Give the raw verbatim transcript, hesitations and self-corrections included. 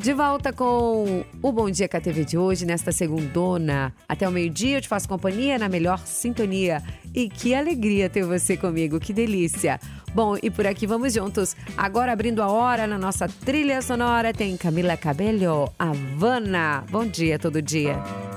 De volta com o Bom Dia com a T V de hoje, nesta segundona. Até o meio-dia eu te faço companhia na melhor sintonia. E que alegria ter você comigo, que delícia. Bom, e por aqui vamos juntos. Agora abrindo a hora na nossa trilha sonora tem Camila Cabello, Havana. Bom dia, todo dia.